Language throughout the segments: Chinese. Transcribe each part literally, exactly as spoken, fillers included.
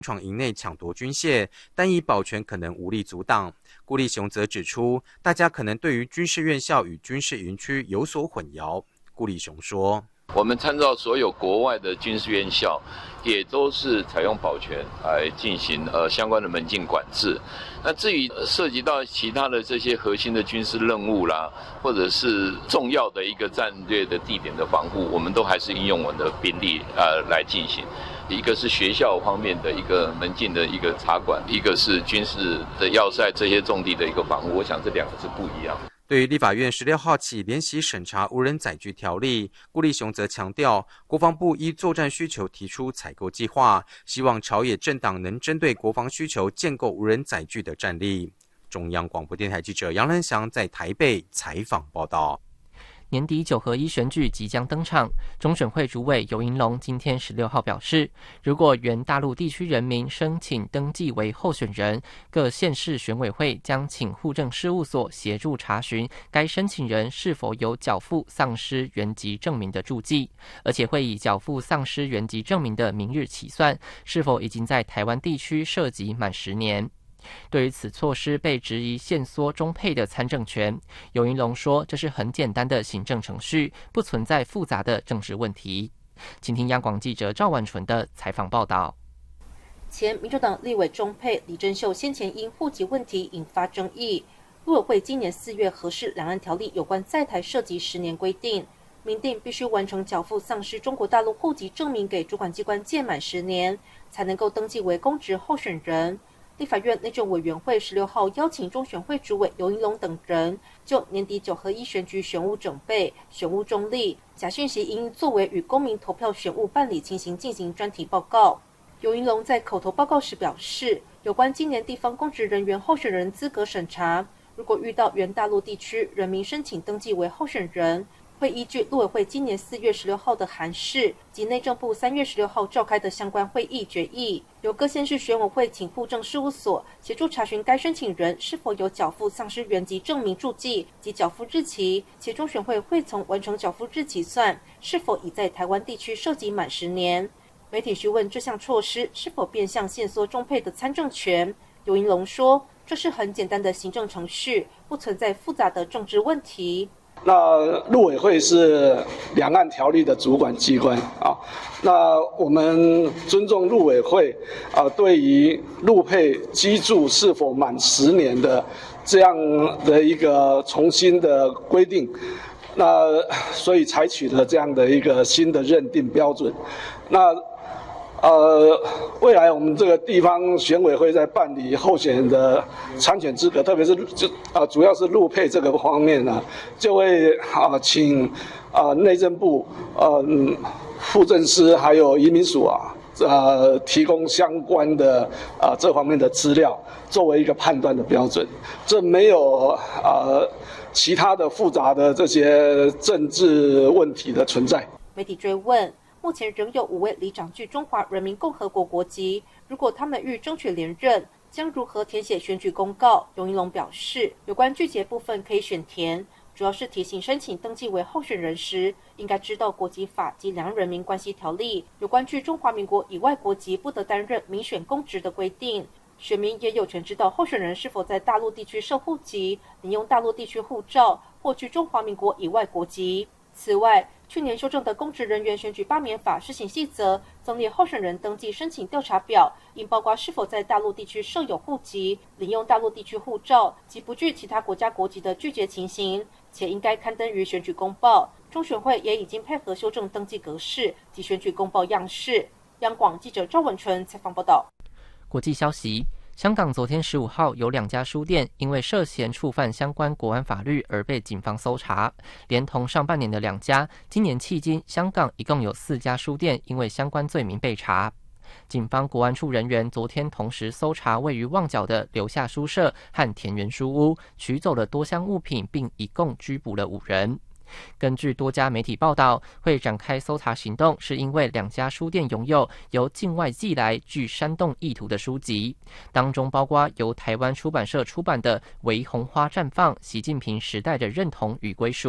闯营内抢夺军械，单以保全可能无力阻挡。顾立雄则指出，大家可能对于军事院校与军事营区有所混淆。顾立雄说， 我们参照所有国外的军事院校，也都是采用保全来进行呃相关的门禁管制。那至于涉及到其他的这些核心的军事任务啦，或者是重要的一个战略的地点的防护，我们都还是应用我们的兵力呃来进行。一个是学校方面的一个门禁的一个插管，一个是军事的要塞这些重地的一个防护。我想这两个是不一样的。 对于立法院十六号起联席审查无人载具条例，顾立雄则强调，国防部依作战需求提出采购计划，希望朝野政党能针对国防需求建构无人载具的战力。中央广播电台记者杨兰祥在台北采访报道。 年底九合一选举即将登场，中选会主委游盈隆今天十六号表示，如果原大陆地区人民申请登记为候选人，各县市选委会将请户政事务所协助查询该申请人是否有缴付丧失原籍证明的注记，而且会以缴付丧失原籍证明的明日起算，是否已经在台湾地区涉及满十年。对于此措施被质疑限缩中配的参政权，游盈隆说，这是很简单的行政程序，不存在复杂的政治问题。请听央广记者赵万纯的采访报道。 前民主党立委中配李珍秀先前因户籍问题引发争议，陆委会今年四月核释两岸条例有关在台涉及十年规定，明定必须完成缴付丧失中国大陆户籍证明给主管机关届满十年，才能够登记为公职候选人。立法院内政委员会十六号邀请中选会主委游盈隆等人就年底九合一选举选务整备、选务中立、假讯息因作为与公民投票选务办理情形进行专题报告。游盈隆在口头报告时表示，有关今年地方公职人员候选人资格审查，如果遇到原大陆地区人民申请登记为候选人，会依据陆委会今年四月十六号的函释及内政部三月十六号召开的相关会议决议，由各县市选委会请户政事务所协助查询该申请人是否有缴付丧失原籍证明注记及缴付日期，且中选会会从完成缴付日起算，是否已在台湾地区涉及满十年。媒体询问这项措施是否变相限缩中配的参政权，游盈隆说，这是很简单的行政程序，不存在复杂的政治问题。 那陆委会是两岸条例的主管机关啊，那我们尊重陆委会啊对于陆配居住是否满十年的这样的一个重新的规定，那所以采取了这样的一个新的认定标准。那呃，未来我们这个地方选委会在办理候选人的参选资格，特别是就啊、呃，主要是陆配这个方面呢，就会啊、呃、请啊、呃、内政部呃户政司还有移民署啊呃提供相关的啊、呃、这方面的资料，作为一个判断的标准。这没有啊、呃、其他的复杂的这些政治问题的存在。 媒体追问。目前仍有五位里长具中华人民共和国国籍，如果他们欲争取连任，将如何填写选举公告？游盈隆表示，有关具节部分可以选填，主要是提醒申请登记为候选人时，应该知道国籍法及两岸人民关系条例有关具中华民国以外国籍不得担任民选公职的规定。选民也有权知道候选人是否在大陆地区设户籍、领用大陆地区护照或具中华民国以外国籍。此外，去年修正的公职人员选举罢免法施行细则增列候选人登记申请调查表，应包括是否在大陆地区设有户籍、领用大陆地区护照及不具其他国家国籍的拒绝情形，且应该刊登于选举公报。中选会也已经配合修正登记格式及选举公报样式。央广记者赵文纯采访报道。 国际消息。香港昨天十五号有两家书店因为涉嫌触犯相关国安法律而被警方搜查，连同上半年的两家，今年迄今香港一共有四家书店因为相关罪名被查。警方国安处人员昨天同时搜查位于旺角的留下书社和田园书屋，取走了多项物品，并一共拘捕了五人。根据多家媒体报道，会展开搜查行动是因为两家书店拥有由境外寄来具煽动意图的书籍，当中包括由台湾出版社出版的《为红花绽放：习近平时代的认同与归属》。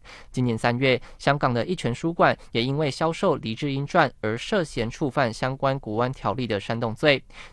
今年三月，香港的一泉书馆也因为销售《黎智英传》而涉嫌触犯相关国安条例的煽动罪。